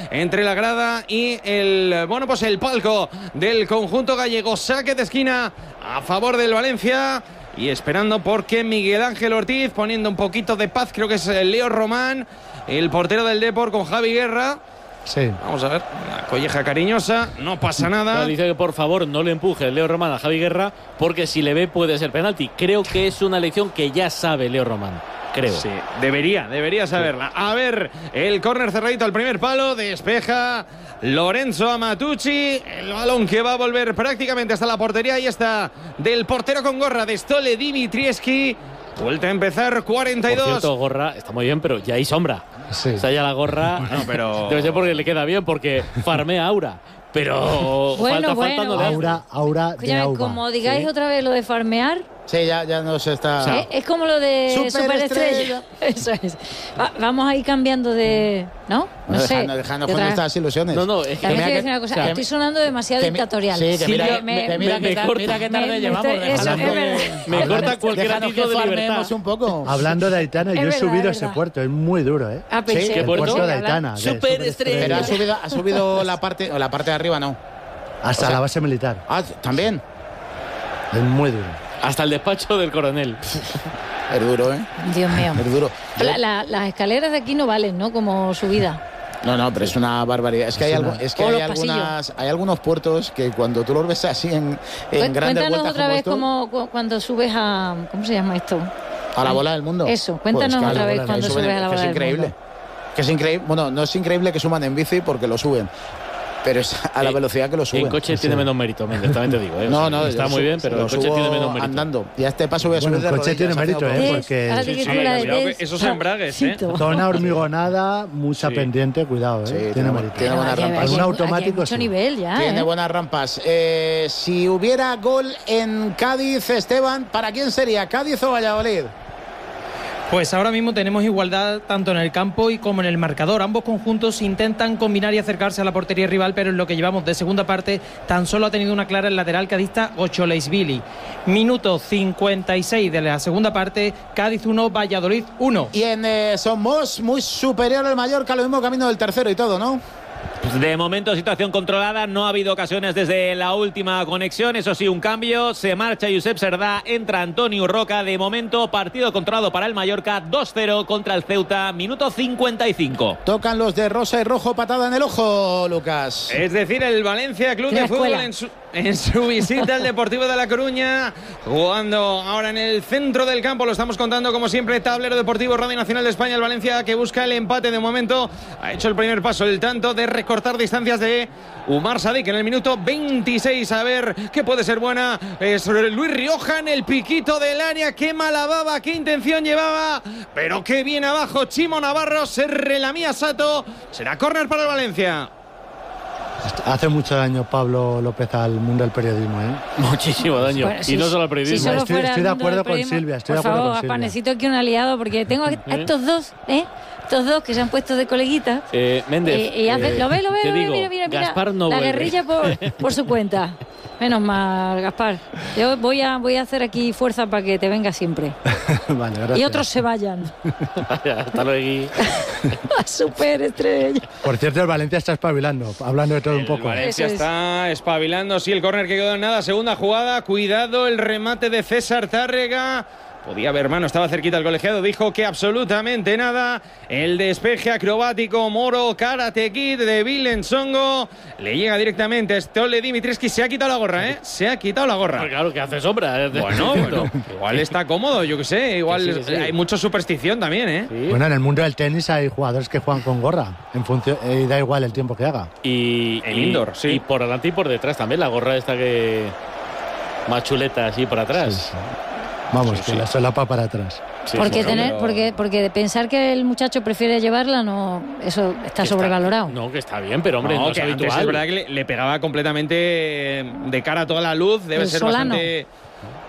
entre la grada y el palco del conjunto gallego. Saque de esquina a favor del Valencia. Y esperando porque Miguel Ángel Ortiz, poniendo un poquito de paz, creo que es Leo Román, el portero del Depor, con Javi Guerra. Sí. Vamos a ver, una colleja cariñosa, no pasa nada. Pero dice que por favor no le empuje Leo Román a Javi Guerra, porque si le ve puede ser penalti. Creo que es una lección que ya sabe Leo Román. Creo. Sí, debería saberla. A ver, el córner cerradito al primer palo, despeja Lorenzo Amatucci, el balón que va a volver prácticamente hasta la portería. Ahí está, del portero con gorra de Stole Dimitrievski. Vuelta a empezar, 42. Por cierto, gorra está muy bien, pero ya hay sombra. Sí. O sea, ya la gorra pero debe ser porque le queda bien, porque farmea aura. Pero faltando de aura de agua. Como digáis otra vez lo de farmear. Sí, ya no se está. O sea, es como lo de Superestrella. Eso es. Vamos a ir cambiando de. ¿No? No sé. Dejando con estas ilusiones. No, es que también quiero decir una cosa. Estoy sonando demasiado dictatorial. Sí, que mira que tarde llevamos. Me corta cualquier atisbo de libertad. Un poco. Hablando de Aitana, yo he subido ese puerto. Es muy duro, ¿eh? Sí, ¿qué puerto de Aitana? Superestrella. Pero ha subido la parte de arriba, ¿no? Hasta la base militar. Ah, también. Es muy duro. Hasta el despacho del coronel. Es duro, ¿eh? Dios mío. Es duro. Las escaleras de aquí no valen, ¿no? Como subida. No, pero es una barbaridad. Es que hay algunos puertos que cuando tú los ves así en grandes vueltas. Cuéntanos otra vez como cuando subes a... ¿Cómo se llama esto? A la bola del mundo. Eso, cuéntanos otra vez cuando subes a la bola del mundo. Que es increíble. Bueno, no es increíble que suban en bici porque lo suben. Pero es a la velocidad que lo suben. En coche tiene menos mérito, Méndez, también te digo. No, está muy bien, pero el coche tiene menos mérito. Andando. Y a este paso voy a subir de rodillas. El coche tiene mérito, porque... Esos embragues, Zona hormigonada, mucha pendiente, cuidado, Sí, tiene mérito. Tiene buenas rampas. Un automático mucho nivel ya. Tiene buenas rampas. Si hubiera gol en Cádiz, Esteban, ¿para quién sería? ¿Cádiz o Valladolid? Pues ahora mismo tenemos igualdad tanto en el campo y como en el marcador. Ambos conjuntos intentan combinar y acercarse a la portería rival, pero en lo que llevamos de segunda parte tan solo ha tenido una clara el lateral cadista Ocholeisvili. Minuto 56 de la segunda parte, Cádiz 1, Valladolid 1. Y en Somos muy superior al Mallorca, lo mismo camino del tercero y todo, ¿no? De momento situación controlada, no ha habido ocasiones desde la última conexión, eso sí, un cambio, se marcha Josep Serdá, entra Antonio Roca, de momento partido controlado para el Mallorca, 2-0 contra el Ceuta, minuto 55. Tocan los de rosa y rojo, patada en el ojo, Lucas. Es decir, el Valencia Club de Fútbol en su visita al Deportivo de La Coruña, jugando ahora en el centro del campo, lo estamos contando como siempre, Tablero Deportivo, Radio Nacional de España, el Valencia que busca el empate de momento, ha hecho el primer paso, el tanto de recortar distancias de Umar Sadik en el minuto 26, a ver qué puede ser buena, es Luis Rioja en el piquito del área, qué mala baba, qué intención llevaba, pero qué bien abajo, Chimo Navarro, se relamía Sato, será córner para el Valencia. Hace mucho daño Pablo López al mundo del periodismo, ¿eh? Muchísimo daño. Bueno, y no solo al periodismo. Si estoy de acuerdo con Silvia. Por favor, necesito aquí un aliado porque tengo a estos dos, estos dos que se han puesto de coleguitas. Méndez. Lo ve, mira. Gaspar no la vuelve. guerrilla por su cuenta. Menos mal, Gaspar. Yo voy a hacer aquí fuerza para que te venga siempre. Vale, gracias. Y otros se vayan. Hasta luego. Superestrella. Por cierto, el Valencia está espabilando, hablando de todo un poco. Valencia está espabilando, sí, el córner que quedó en nada, segunda jugada, cuidado el remate de César Tárrega. Podía haber mano, estaba cerquita el colegiado, dijo que absolutamente nada. El despeje acrobático Moro Karate Kid de Willem Songo. Le llega directamente a Stole Dimitrievski. Se ha quitado la gorra, Se ha quitado la gorra. Claro que hace sombra. Bueno, igual está cómodo, yo qué sé. Igual sí. Hay mucha superstición también, Sí. Bueno, en el mundo del tenis hay jugadores que juegan con gorra. En función, da igual el tiempo que haga. Y el indoor, sí. Y por delante y por detrás también. La gorra esta que... más chuleta así por atrás. Sí. Vamos, que la solapa para atrás. Sí, porque de pensar que el muchacho prefiere llevarla, no, eso está sobrevalorado. Que está bien, pero hombre, no es habitual. Es verdad que le pegaba completamente de cara a toda la luz. Debe ser Solano. bastante...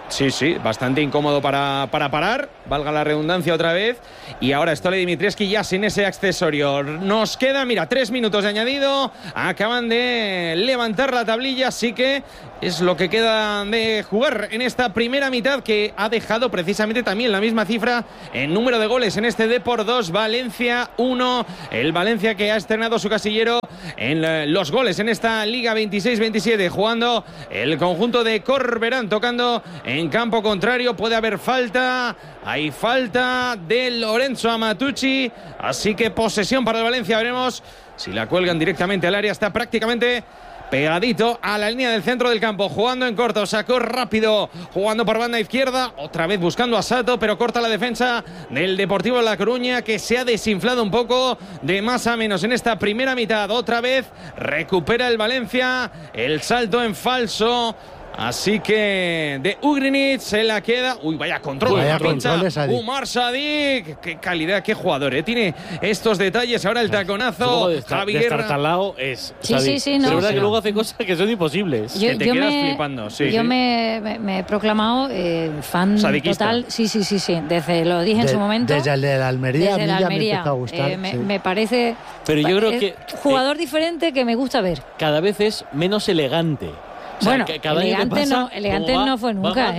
Sí, bastante incómodo para parar, valga la redundancia otra vez. Y ahora Stole Dimitrievski ya sin ese accesorio. Nos queda, mira, 3 minutos de añadido. Acaban de levantar la tablilla, así que es lo que queda de jugar en esta primera mitad, que ha dejado precisamente también la misma cifra en número de goles en este Depor 2, Valencia 1. El Valencia que ha estrenado su casillero en los goles en esta Liga 26-27, jugando el conjunto de Corberán, tocando en campo contrario. Puede haber falta, hay falta de Lorenzo Amatucci, así que posesión para el Valencia. Veremos si la cuelgan directamente al área. Está prácticamente pegadito a la línea del centro del campo, jugando en corto, sacó rápido, jugando por banda izquierda, otra vez buscando a Sato, pero corta la defensa del Deportivo de La Coruña, que se ha desinflado un poco de más a menos en esta primera mitad. Otra vez recupera el Valencia, el salto en falso. Así que de Ugrinic se la queda. Uy, vaya control. Vaya control de Sadik. Umar Sadik. Qué calidad, qué jugador, ¿eh? Tiene estos detalles. Ahora el taconazo. Javi Guerra. Es sí, Sadik. sí, no. Pero es verdad que luego hace cosas que son imposibles. Que te quedas flipando. Sí, yo me he proclamado fan Sadiquista. Total. Sí. Desde lo dije en su momento. Desde el de la Almería, desde a mí la ya Almería. me empezó a gustar. Me parece. Pero yo creo que jugador diferente que me gusta ver. Cada vez es menos elegante. O sea, bueno, elegante no fue nunca.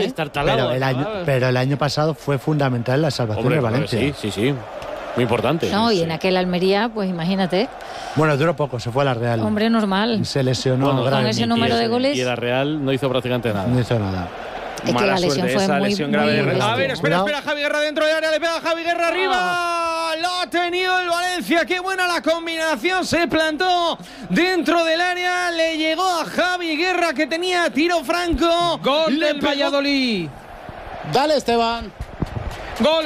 Pero el año pasado fue fundamental la salvación de Valencia. Sí. Muy importante. No, y en aquel Almería, pues imagínate. Bueno, duró poco, se fue a la Real. Hombre, normal. Se lesionó con ese número de goles. Y la Real no hizo prácticamente nada. No hizo nada. Es que la lesión fue muy grave. A ver, espera, Javi Guerra dentro del área, le pega Javi Guerra arriba. Lo ha tenido el Valencia, qué buena la combinación, se plantó dentro del área, le llegó a Javi Guerra, que tenía tiro franco. Gol del Valladolid. Dale, Esteban. Gol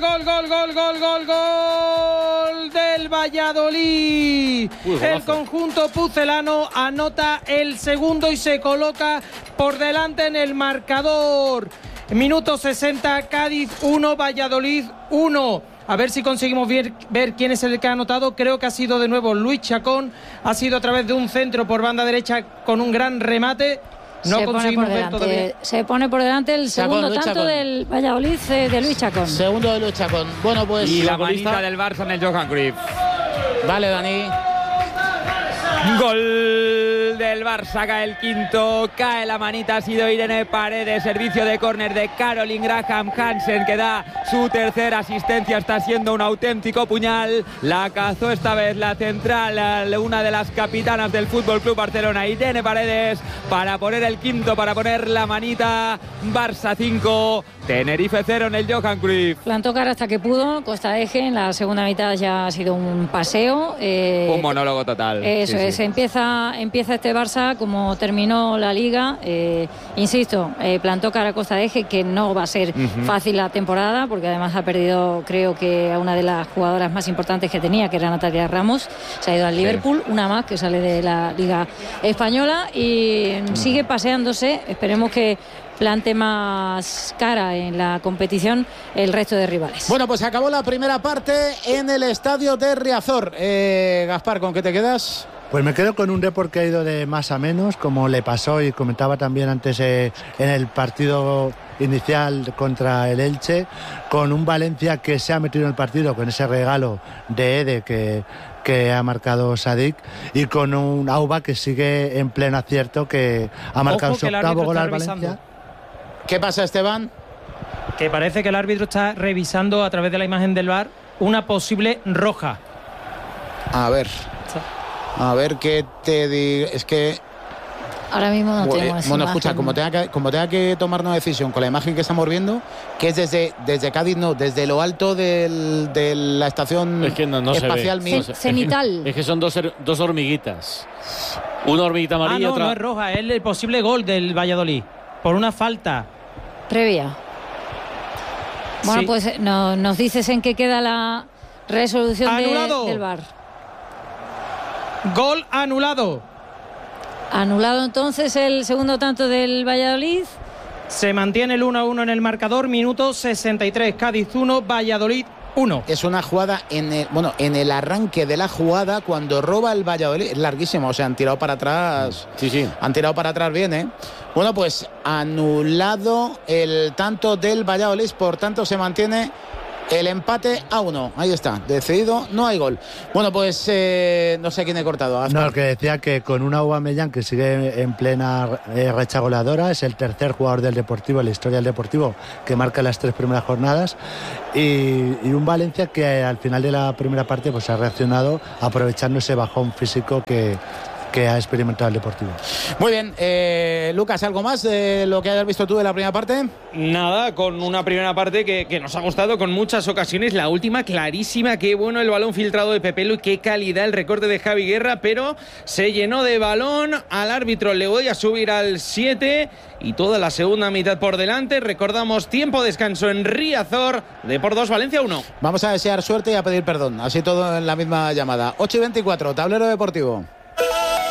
del Valladolid. El conjunto pucelano anota el segundo y se coloca por delante en el marcador. Minuto 60, Cádiz 1, Valladolid 1. A ver si conseguimos ver quién es el que ha anotado. Creo que ha sido de nuevo Luis Chacón. Ha sido a través de un centro por banda derecha con un gran remate. No conseguimos ver todavía. Se pone por delante el segundo tanto del Valladolid de Luis Chacón. Segundo de Luis Chacón. Bueno, pues. Y la manita del Barça en el Johan Cruyff. Vale, Dani. Gol del Barça, cae el quinto, cae la manita, ha sido Irene Paredes, servicio de córner de Caroline Graham Hansen, que da su tercera asistencia, está siendo un auténtico puñal, la cazó esta vez la central, una de las capitanas del Fútbol Club Barcelona, Irene Paredes, para poner el quinto, para poner la manita. Barça 5, Tenerife 0 en el Johan Cruyff. Plantó cara hasta que pudo, Costa Eje, en la segunda mitad ya ha sido un paseo. Un monólogo total. Eso sí, es, empieza este Barça como terminó la Liga. Insisto, plantó cara a Costa Eje, que no va a ser fácil la temporada, porque además ha perdido, creo que a una de las jugadoras más importantes que tenía, que era Natalia Ramos, se ha ido al Liverpool, una más que sale de la Liga Española y sigue paseándose. Esperemos que plante más cara en la competición el resto de rivales. Bueno, pues acabó la primera parte en el estadio de Riazor. Gaspar, ¿con qué te quedas? Pues me quedo con un Depor que ha ido de más a menos, como le pasó y comentaba también antes en el partido inicial contra el Elche, con un Valencia que se ha metido en el partido con ese regalo de Ede que ha marcado Sadik, y con un Auba que sigue en pleno acierto, que ha marcado su octavo gol al Valencia. ¿Qué pasa, Esteban? Que parece que el árbitro está revisando a través de la imagen del VAR una posible roja. A ver qué te digo. Es que ahora mismo no tengo esa bueno, imagen. escucha, como tenga que tomar una decisión con la imagen que estamos viendo, que es desde Cádiz, no, desde lo alto de la estación espacial cenital. Es que son dos hormiguitas. Una hormiguita amarilla y otra. No es roja, es el posible gol del Valladolid por una falta previa. Bueno, sí. Pues nos dices en qué queda la resolución del VAR. Gol anulado. Anulado entonces el segundo tanto del Valladolid. Se mantiene el 1-1 en el marcador. Minuto 63. Cádiz 1, Valladolid 1. Es una jugada en el arranque de la jugada cuando roba el Valladolid. Es larguísimo, o sea, han tirado para atrás. Sí. Han tirado para atrás bien, ¿eh? Bueno, pues anulado el tanto del Valladolid, por tanto se mantiene el empate a 1. Ahí está, decidido, no hay gol. Bueno, pues no sé quién he cortado. No, el que decía que con una Aubameyang que sigue en plena racha goleadora, es el tercer jugador del Deportivo en la historia del Deportivo que marca las 3 primeras jornadas, y un Valencia que al final de la primera parte pues ha reaccionado aprovechando ese bajón físico que ha experimentado el Deportivo. Muy bien, Lucas, ¿algo más de lo que hayas visto tú de la primera parte? Nada, con una primera parte que nos ha gustado con muchas ocasiones, la última clarísima, qué bueno el balón filtrado de Pepelu y qué calidad el recorte de Javi Guerra, pero se llenó de balón, al árbitro le voy a subir al 7 y toda la segunda mitad por delante. Recordamos tiempo descanso en Riazor, Depor 2, Valencia 1. Vamos a desear suerte y a pedir perdón, así todo en la misma llamada. 8:24, tablero deportivo.